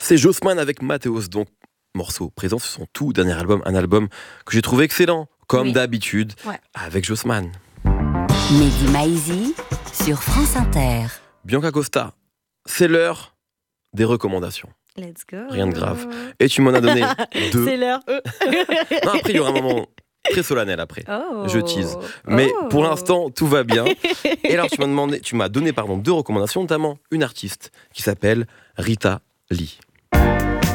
C'est Jossman avec Mathéos, donc morceau présent sur son tout dernier album, un album que j'ai trouvé excellent, comme d'habitude, avec Jossman. Mehdi Maizi sur France Inter. Bianca Costa, c'est l'heure des recommandations. Let's go. Rien de grave. Et tu m'en as donné 2. C'est l'heure. Non, après, il y aura un moment très solennel après. Je tease. Mais pour l'instant, tout va bien. Et alors, tu m'as donné 2 recommandations, notamment une artiste qui s'appelle Rita Lee.